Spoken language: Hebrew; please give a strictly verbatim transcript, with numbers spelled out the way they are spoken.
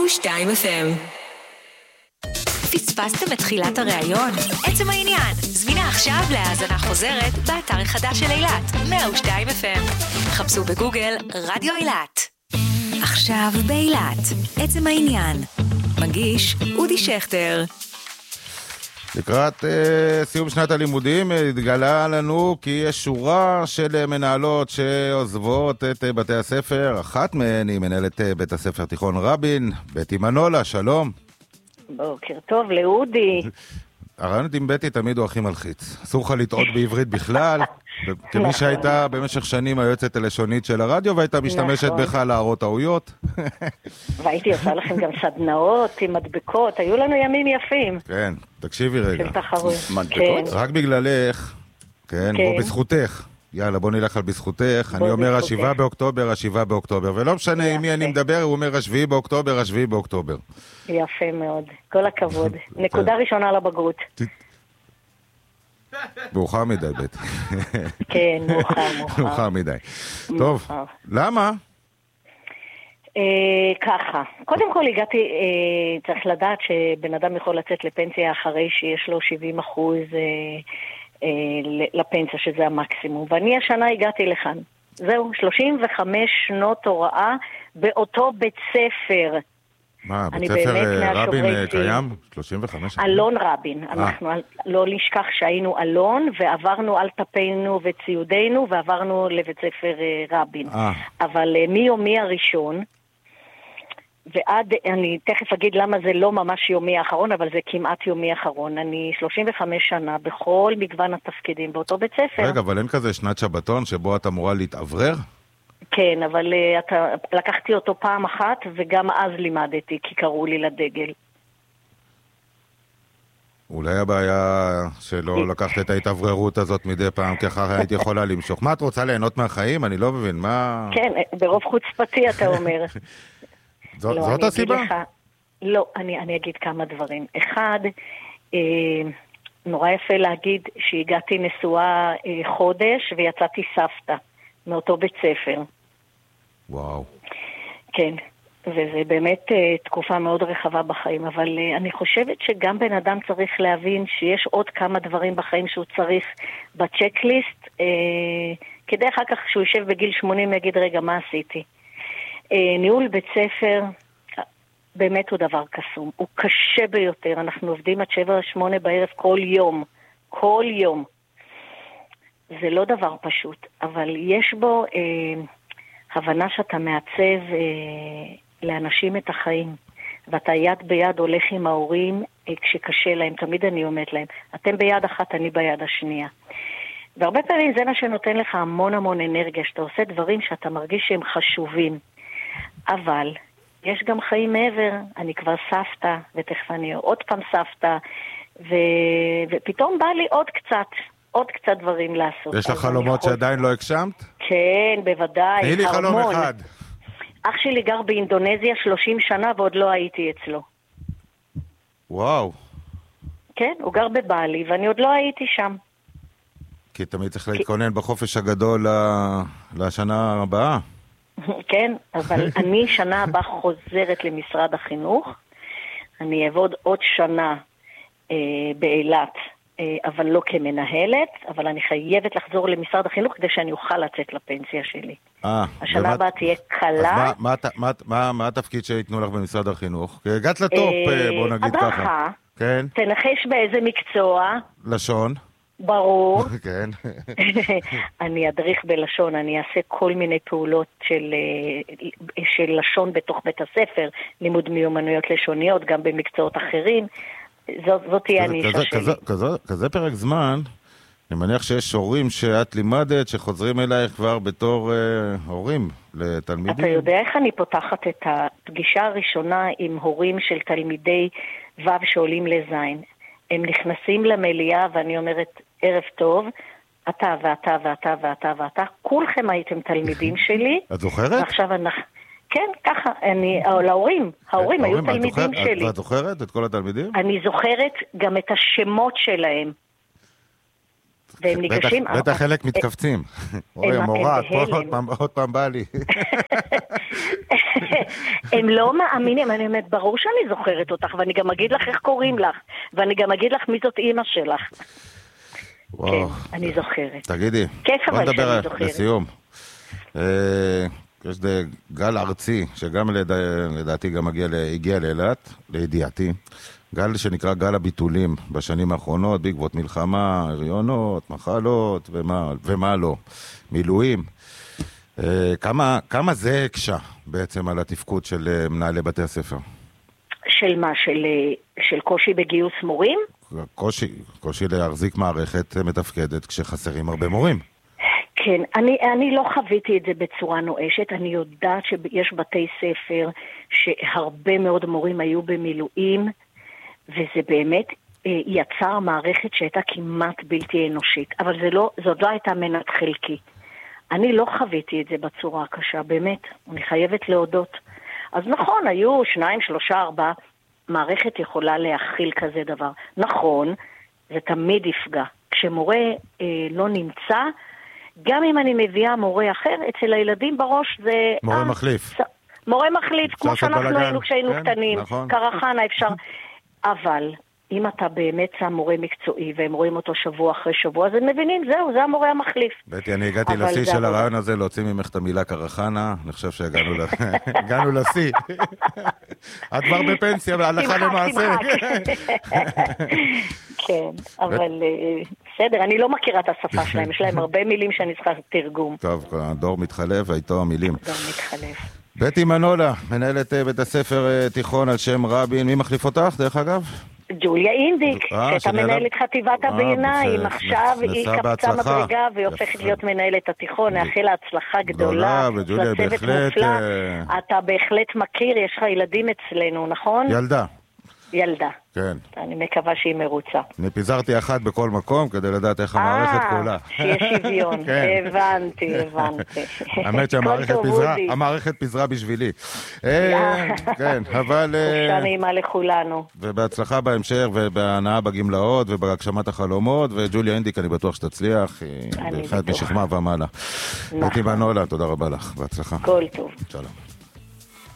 ושתיים אף אם. פספסתם את תחילת הראיון? עצם העניין, זמינה עכשיו להאזנה חוזרת באתר החדש של אילת, מאה ושתיים אף אם. חפשו בגוגל רדיו אילת. עכשיו באילת, עצם העניין. מגיש אודי שכטר. לקראת uh, סיום שנת הלימודים התגלה לנו כי יש שורה של מנהלות שעוזבות את uh, בתי הספר. אחת מהן היא מנהלת uh, בית הספר תיכון רבין, בטי מנולה, שלום. בוקר טוב לאודי. הרעיונות עם בטי תמיד הוא הכי מלחיץ. אסור לך לטעות בעברית בכלל, כמי שהייתה במשך שנים היועצת הלשונית של הרדיו והייתה משתמשת בך להראות טעויות. והייתי עושה לכם גם סדנאות עם מדבקות, היו לנו ימים יפים. כן, תקשיבי רגע. של תחרות. מדבקות? רק בגללך, כן, בוא בזכותך. יאללה, בוא נלך על בזכותך. אני אומר השבעה באוקטובר, השבעה באוקטובר. ולא משנה עם מי אני מדבר, הוא אומר השביעי באוקטובר, השביעי באוקטובר. יפה מאוד. כל הכבוד. נקודה ראשונה לבגרות. מאוחר מדי, בית. כן, מאוחר, מאוחר. מאוחר מדי. טוב, למה? ככה. קודם כל הגעתי, צריך לדעת שבן אדם יכול לצאת לפנסיה אחרי שיש לו שבעים אחוז לפנסיה, שזה המקסימום. ואני השנה הגעתי לכאן. זהו, שלושים וחמש שנות הוראה באותו בית ספר. מה, בית ספר רבין קיים? שלושים וחמש? אלון רבין. אנחנו לא נשכח שהיינו אלון, ועברנו על טפינו וציודנו, ועברנו לבית ספר רבין. אבל מיומי הראשון, ועד, אני תכף אגיד למה זה לא ממש יומי האחרון, אבל זה כמעט יומי האחרון. אני שלושים וחמש שנה בכל מגוון התפקידים באותו בית ספר. רגע, אבל אין כזה שנת שבתון שבו את אמורה להתעברר? כן, אבל uh, אתה, לקחתי אותו פעם אחת, וגם אז לימדתי, כי קראו לי לדגל. אולי הבעיה שלא לקחת את ההתעבררות הזאת מדי פעם, ככה היית יכולה למשוך. מה, את רוצה ליהנות מהחיים? אני לא מבין, מה... כן, ברוב חוצפתי אתה אומר. זאת, לא, זאת הסיבה? לך, לא, אני, אני אגיד כמה דברים. אחד, אה, נורא יפה להגיד שהגעתי נשואה אה, חודש ויצאתי סבתא מאותו בית ספר. וואו. כן, וזה באמת אה, תקופה מאוד רחבה בחיים, אבל אה, אני חושבת שגם בן אדם צריך להבין שיש עוד כמה דברים בחיים שהוא צריך בצ'קליסט, אה, כדי אחר כך שהוא יושב בגיל שמונים יגיד, רגע, מה עשיתי? ניהול בית ספר באמת הוא דבר קסום, הוא קשה ביותר, אנחנו עובדים עד שבע שמונה בערב כל יום, כל יום. זה לא דבר פשוט, אבל יש בו אה, הבנה שאתה מעצב אה, לאנשים את החיים, ואתה יד ביד הולך עם ההורים אה, כשקשה להם, תמיד אני אומרת להם, אתם ביד אחת, אני ביד השנייה. והרבה פעמים זה מה שנותן לך המון המון אנרגיה, שאתה עושה דברים שאתה מרגיש שהם חשובים. אבל יש גם חיים מעבר, אני כבר סבתא, ותכף אני עוד פעם סבתא, ו... ופתאום בא לי עוד קצת, עוד קצת דברים לעשות. יש לך חלומות יכול... שעדיין לא הגשמת? כן, בוודאי. תני לי חלום אחד. אח שלי גר באינדונזיה שלושים שנה ועוד לא הייתי אצלו. וואו. כן, הוא גר בבלי ואני עוד לא הייתי שם. כי תמיד צריך להתכונן בחופש הגדול לשנה הבאה. כן, אבל אני שנה הבאה חוזרת למשרד החינוך. אני אעבוד עוד שנה אה, באילת, אה, אבל לא כמנהלת, אבל אני חייבת לחזור למשרד החינוך כדי שאני אוכל לצאת לפנסיה שלי. אה, השנה הבאה תהיה קלה. אז מה, מה, מה, מה, מה התפקיד שיתנו לך במשרד החינוך? כי הגעת לטופ, אה, בוא נגיד הדרכה, ככה. הדרכה. כן. תנחש באיזה מקצוע. לשון. ברור. כן. אני אדריך בלשון, אני אעשה כל מיני פעולות של, של לשון בתוך בית הספר, לימוד מיומנויות לשוניות, גם במקצועות אחרים. זאת, זאת תהיה הנישה כזה, שלי. כזה, כזה, כזה פרק זמן, אני מניח שיש הורים שאת לימדת, שחוזרים אלייך כבר בתור אה, הורים לתלמידים. אתה יודע איך אני פותחת את הפגישה הראשונה עם הורים של תלמידי ו' שעולים לזין. הם נכנסים למליאה ואני אומרת, ערב טוב, אתה ואתה ואתה ואתה ואתה, כולכם הייתם תלמידים שלי. את זוכרת? ועכשיו אנחנו... כן, ככה, אני, להורים, ההורים היו תלמידים שלי. ואת זוכרת את כל התלמידים? אני זוכרת גם את השמות שלהם. והם ניגשים... בטח חלק מתכווצים. אוי, המורה, עוד פעם בא לי. הם לא מאמינים, אני אומרת, ברור שאני זוכרת אותך, ואני גם אגיד לך איך קוראים לך, ואני גם אגיד לך מי זאת אימא שלך. כן, אני זוכרת. תגידי, בוא נדבר לסיום. יש גל ארצי, שגם לדעתי גם הגיע לאילת, לידיעתי, גל שנקרא גל הביטולים בשנים האחרונות, בעקבות מלחמה, הריונות, מחלות, ומה, ומה לא, מילואים. כמה, כמה זה הקשה בעצם על התפקוד של מנהלי בתי הספר? של מה? של, של קושי בגיוס מורים? קושי, קושי להחזיק מערכת מתפקדת כשחסרים הרבה מורים. כן, אני, אני לא חוויתי את זה בצורה נואשת. אני יודעת שיש בתי ספר שהרבה מאוד מורים היו במילואים, וזה באמת יצר מערכת שהייתה כמעט בלתי אנושית. אבל זה לא, זאת לא הייתה מנת חלקי. אני לא חוויתי את זה בצורה הקשה, באמת. אני חייבת להודות. אז נכון, היו שניים, שלושה, ארבעה, מערכת יכולה להכיל כזה דבר. נכון, זה תמיד יפגע. כשמורה אה, לא נמצא, גם אם אני מביאה מורה אחר, אצל הילדים בראש זה... מורה אה, מחליף. ס... מורה מחליף, כמו שאנחנו היינו כשהיינו כן, קטנים. נכון. קרחנה אפשר... אבל... אם אתה באמת שם מורה מקצועי, והם רואים אותו שבוע אחרי שבוע, אז הם מבינים, זהו, זה המורה המחליף. בטי, אני הגעתי לשיא של הרעיון הזה, להוציא ממך את המילה קרחנה, אני חושב שהגענו לשיא. את כבר בפנסיה, והלכה למעשה. כן, אבל בסדר, אני לא מכירה את השפה שלהם, יש להם הרבה מילים שאני צריכה תרגום. טוב, הדור מתחלף, ואיתו המילים. הדור מתחלף. בטי מנולה, מנהלת בית הספר תיכון על שם רבין, מי מחליף אותך, דרך אגב? ג'וליה אינדיק, שהייתה מנהלת חטיבת הביניים, עכשיו היא קפצה מדרגה והיא הופכת להיות מנהלת התיכון, נאחל לה הצלחה גדולה, וג'וליה בהחלט... אתה בהחלט מכיר, יש לך ילדים אצלנו, נכון? ילדה. ילדה. כן. אני מקווה שהיא מרוצה. אני פיזרתי אחת בכל מקום כדי לדעת איך המערכת כולה. אה, שיש שוויון. הבנתי, הבנתי. האמת שהמערכת פיזרה בשבילי. כן, אבל... חופשה נעימה לכולנו. ובהצלחה בהמשך ובהנאה בגמלאות ובהגשמת החלומות, וג'וליה אינדיק, אני בטוח שתצליח. היא בהחלט משכמה ומעלה. בטי מנולה, תודה רבה לך. בהצלחה. כל טוב. שלום.